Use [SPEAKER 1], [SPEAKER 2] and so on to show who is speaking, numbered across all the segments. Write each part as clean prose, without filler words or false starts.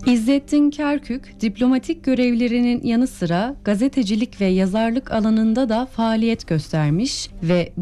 [SPEAKER 1] İzzettin Kerkük, diplomatik görevlerinin yanı sıra gazetecilik ve yazarlık alanında da faaliyet göstermiş ve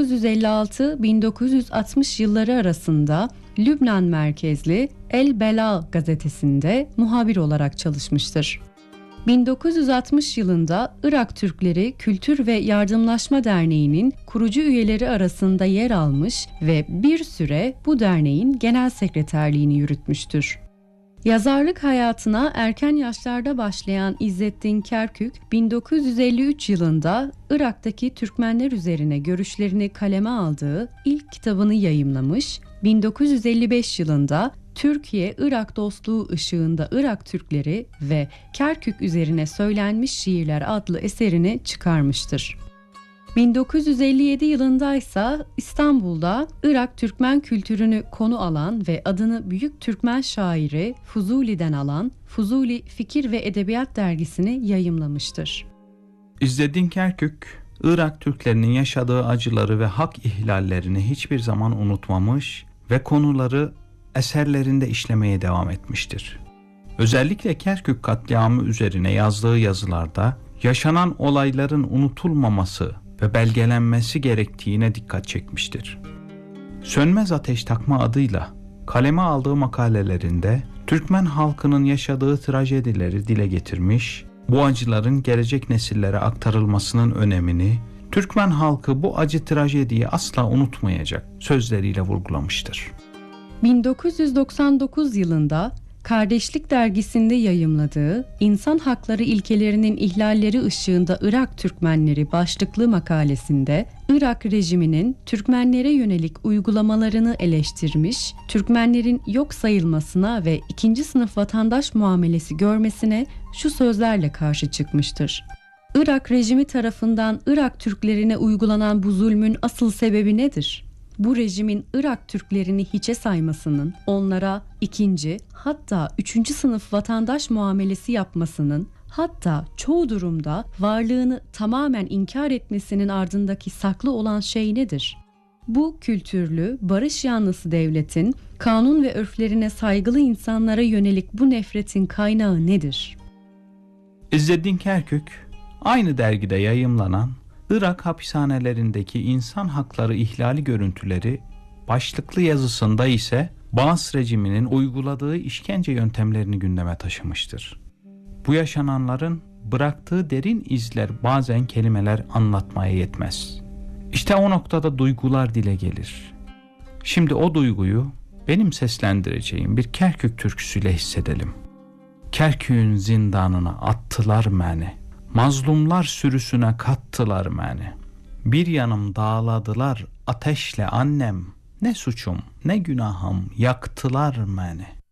[SPEAKER 1] 1956-1960 yılları arasında Lübnan merkezli El Belal gazetesinde muhabir olarak çalışmıştır. 1960 yılında Irak Türkleri Kültür ve Yardımlaşma Derneği'nin kurucu üyeleri arasında yer almış ve bir süre bu derneğin genel sekreterliğini yürütmüştür. Yazarlık hayatına erken yaşlarda başlayan İzzettin Kerkük, 1953 yılında Irak'taki Türkmenler üzerine görüşlerini kaleme aldığı ilk kitabını yayımlamış, 1955 yılında Türkiye-Irak dostluğu ışığında Irak Türkleri ve Kerkük üzerine söylenmiş şiirler adlı eserini çıkarmıştır. 1957 yılında ise İstanbul'da Irak Türkmen kültürünü konu alan ve adını Büyük Türkmen şairi Fuzuli'den alan Fuzuli Fikir ve Edebiyat dergisini yayımlamıştır.
[SPEAKER 2] İzzettin Kerkük, Irak Türklerinin yaşadığı acıları ve hak ihlallerini hiçbir zaman unutmamış ve konuları eserlerinde işlemeye devam etmiştir. Özellikle Kerkük katliamı üzerine yazdığı yazılarda yaşanan olayların unutulmaması ve belgelenmesi gerektiğine dikkat çekmiştir. Sönmez Ateş Takma adıyla kaleme aldığı makalelerinde Türkmen halkının yaşadığı trajedileri dile getirmiş, bu acıların gelecek nesillere aktarılmasının önemini, Türkmen halkı bu acı trajediyi asla unutmayacak sözleriyle vurgulamıştır.
[SPEAKER 1] 1999 yılında Kardeşlik dergisinde yayımladığı İnsan Hakları ilkelerinin ihlalleri ışığında Irak Türkmenleri başlıklı makalesinde Irak rejiminin Türkmenlere yönelik uygulamalarını eleştirmiş, Türkmenlerin yok sayılmasına ve ikinci sınıf vatandaş muamelesi görmesine şu sözlerle karşı çıkmıştır. Irak rejimi tarafından Irak Türklerine uygulanan bu zulmün asıl sebebi nedir? Bu rejimin Irak Türklerini hiçe saymasının, onlara ikinci hatta üçüncü sınıf vatandaş muamelesi yapmasının, hatta çoğu durumda varlığını tamamen inkar etmesinin ardındaki saklı olan şey nedir? Bu kültürlü, barış yanlısı devletin kanun ve örflerine saygılı insanlara yönelik bu nefretin kaynağı nedir?
[SPEAKER 2] İzzettin Kerkük, aynı dergide yayımlanan Irak hapishanelerindeki insan hakları ihlali görüntüleri başlıklı yazısında ise Baas rejiminin uyguladığı işkence yöntemlerini gündeme taşımıştır. Bu yaşananların bıraktığı derin izler bazen kelimeler anlatmaya yetmez. İşte o noktada duygular dile gelir. Şimdi o duyguyu benim seslendireceğim bir Kerkük türküsüyle hissedelim. Kerkük'ün zindanına attılar beni. Mazlumlar sürüsüne kattılar beni. Bir yanım dağladılar ateşle annem. Ne suçum ne günahım yaktılar beni.